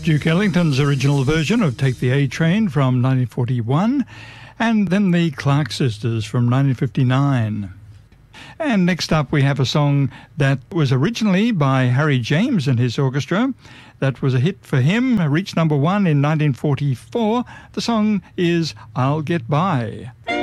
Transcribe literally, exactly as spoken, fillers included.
Duke Ellington's original version of Take the A Train from nineteen forty-one, and then the Clark Sisters from nineteen fifty-nine. And next up we have a song that was originally by Harry James and his orchestra. That was a hit for him, reached number one in nineteen forty-four. The song is I'll Get By.